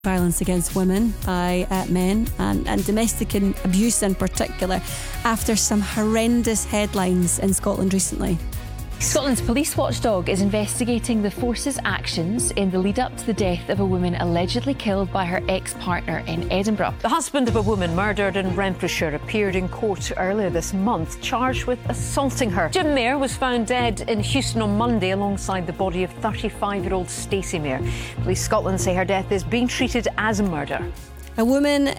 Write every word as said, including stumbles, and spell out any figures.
Violence against women by uh, men and, and domestic abuse in particular after some horrendous headlines in Scotland recently. Scotland's police watchdog is investigating the force's actions in the lead up to the death of a woman allegedly killed by her ex-partner in Edinburgh. The husband of a woman murdered in Renfrewshire appeared in court earlier this month, charged with assaulting her. Jim Mair was found dead in Houston on Monday alongside the body of thirty-five-year-old Stacey Mair. Police Scotland say her death is being treated as a murder. A woman